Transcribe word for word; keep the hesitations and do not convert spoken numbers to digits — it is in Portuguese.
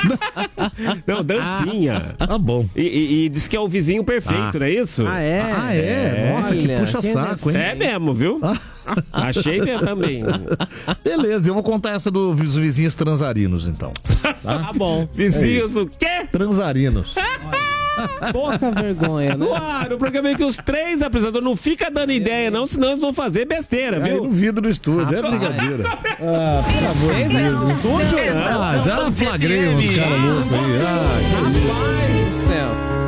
Não, dancinha. Tá bom. E, e, e diz que é o vizinho perfeito, Ah. não é isso? Ah, é? Ah, é? Nossa, que Olha, puxa quem saco, hein? É mesmo, viu? Achei mesmo também. Beleza, eu vou contar essa dos vizinhos transarinos, então. Tá bom. Vizinhos o quê? Transarinos. Pouca vergonha, né? Claro, o programa é que os três apresentadores não ficam dando ideia, não, senão eles vão fazer besteira, Aí viu? no vidro do estúdio, é brincadeira. Ah, pelo amor de Deus. Estúdio? Ah, já flagrei uns caras loucos aí. Ah, que Rapaz do céu.